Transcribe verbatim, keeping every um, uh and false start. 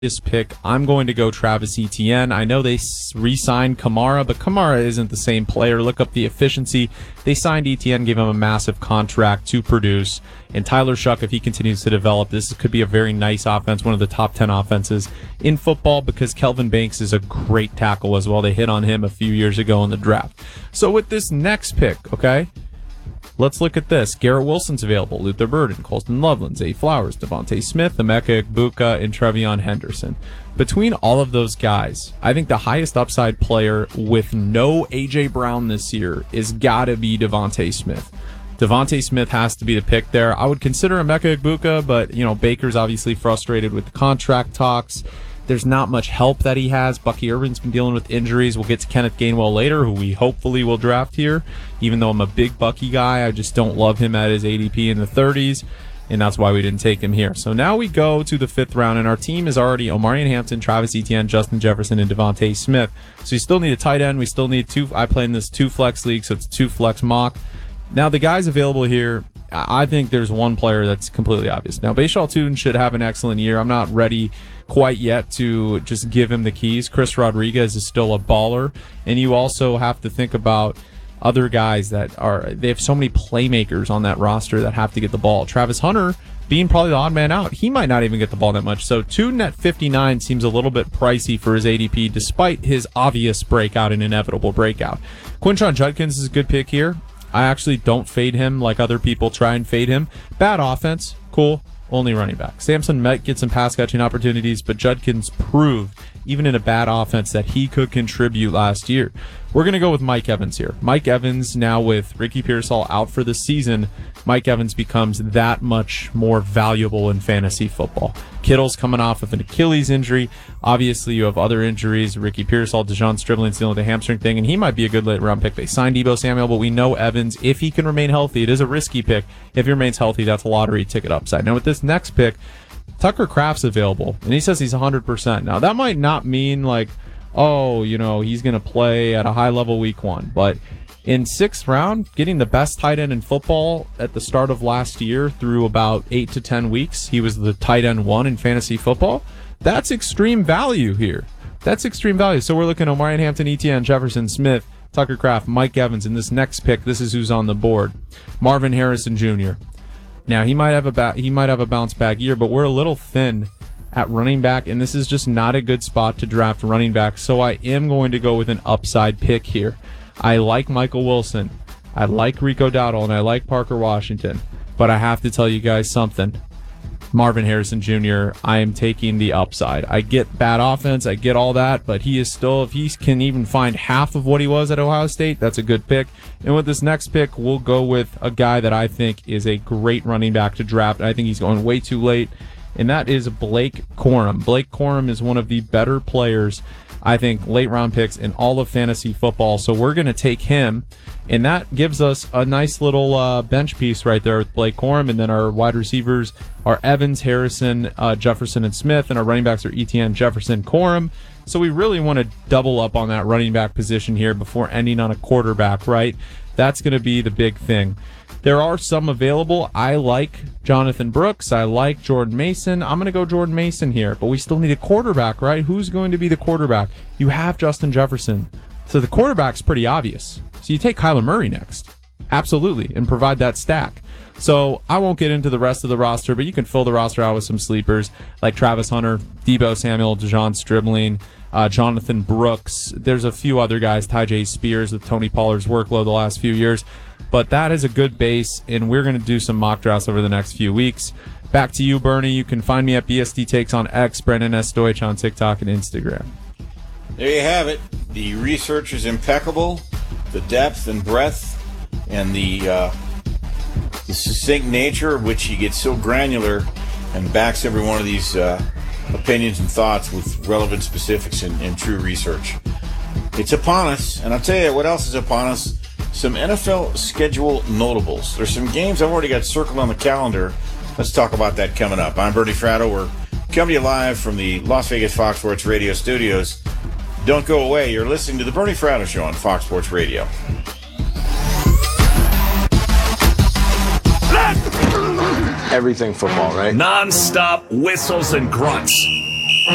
This pick, I'm going to go Travis Etienne. I know they re-signed Kamara, but Kamara isn't the same player. Look up the efficiency. They signed Etienne, gave him a massive contract to produce. And Tyler Shough, if he continues to develop, this could be a very nice offense, one of the top ten offenses in football, because Kelvin Banks is a great tackle as well. They hit on him a few years ago in the draft. So with this next pick, okay, let's look at this. Garrett Wilson's available. Luther Burden, Colston Loveland, Zay Flowers, Devontae Smith, Emeka Egbuka, and Trevion Henderson. Between all of those guys, I think the highest upside player with no A J. Brown this year is got to be Devontae Smith. Devontae Smith has to be the pick there. I would consider Emeka Egbuka, but, you know, Baker's obviously frustrated with the contract talks. There's not much help that he has. Bucky Irvin's been dealing with injuries. We'll get to Kenneth Gainwell later, who we hopefully will draft here. Even though I'm a big Bucky guy, I just don't love him at his A D P in the thirties, and that's why we didn't take him here. So now we go to the fifth round, and our team is already Omarion Hampton, Travis Etienne, Justin Jefferson, and Devontae Smith. So you still need a tight end. We still need two. I play in this two flex league, so it's two flex mock. Now the guys available here, I think there's one player that's completely obvious. Now Bashal Tune should have an excellent year. I'm not ready quite yet to just give him the keys. Chris Rodriguez is still a baller, and you also have to think about other guys that are, they have so many playmakers on that roster that have to get the ball. Travis Hunter being probably the odd man out, he might not even get the ball that much. So Tune at fifty-nine seems a little bit pricey for his A D P, despite his obvious breakout and inevitable breakout. Quinshon Judkins is a good pick here. I actually don't fade him like other people try and fade him. Bad offense, cool, only running back. Samson might get some pass catching opportunities, but Judkins proved, even in a bad offense, that he could contribute last year. We're going to go with Mike Evans here. Mike Evans, now with Ricky Pearsall out for the season, Mike Evans becomes that much more valuable in fantasy football. Kittle's coming off of an Achilles injury. Obviously, you have other injuries. Ricky Pearsall, Dejon Stribling's dealing with a hamstring thing, and he might be a good late-round pick. They signed Deebo Samuel, but we know Evans, if he can remain healthy, it is a risky pick. If he remains healthy, that's a lottery ticket upside. Now, with this next pick, Tucker Kraft's available, and he says he's one hundred percent. Now, that might not mean, like, oh, you know, he's going to play at a high level week one, but in sixth round, getting the best tight end in football at the start of last year through about eight to ten weeks, he was the tight end one in fantasy football. That's extreme value here. That's extreme value. So we're looking at Omarion Hampton, Etienne, Jefferson, Smith, Tucker Kraft, Mike Evans, and this next pick, this is who's on the board. Marvin Harrison Junior Now, he might have a ba- he might have a bounce back year, but we're a little thin at running back, and this is just not a good spot to draft running back, so I am going to go with an upside pick here. I like Michael Wilson, I like Rico Dowdle, and I like Parker Washington, but I have to tell you guys something. Marvin Harrison Junior, I am taking the upside. I get bad offense, I get all that, but he is still, if he can even find half of what he was at Ohio State, that's a good pick. And with this next pick, we'll go with a guy that I think is a great running back to draft. I think he's going way too late, and that is Blake Corum. Blake Corum is one of the better players, I think, late round picks in all of fantasy football. So we're going to take him, and that gives us a nice little uh, bench piece right there with Blake Corum. And then our wide receivers are Evans, Harrison, uh, Jefferson, and Smith, and our running backs are Etienne, Jefferson, Corum. So we really want to double up on that running back position here before ending on a quarterback, right? That's going to be the big thing. There are some available. I like Jonathan Brooks. I like Jordan Mason. I'm going to go Jordan Mason here, but we still need a quarterback, right? Who's going to be the quarterback? You have Justin Jefferson. So the quarterback's pretty obvious. So you take Kyler Murray next. Absolutely, and provide that stack. So I won't get into the rest of the roster, but you can fill the roster out with some sleepers like Travis Hunter, Deebo Samuel, Dejon Stribling, uh, Jonathan Brooks. There's a few other guys, Tyjae Spears with Tony Pollard's workload the last few years. But that is a good base, and we're going to do some mock drafts over the next few weeks. Back to you, Bernie. You can find me at B S D Takes on X, Brendan S. Deutsch on TikTok and Instagram. There you have it. The research is impeccable. The depth and breadth and the, uh, the succinct nature of which he gets so granular and backs every one of these uh, opinions and thoughts with relevant specifics and, and true research. It's upon us, and I'll tell you what else is upon us. Some N F L schedule notables. There's some games I've already got circled on the calendar. Let's talk about that coming up. I'm Bernie Fratto. We're coming to you live from the Las Vegas Fox Sports Radio studios. Don't go away. You're listening to the Bernie Fratto Show on Fox Sports Radio. Everything football, right? Non-stop whistles and grunts.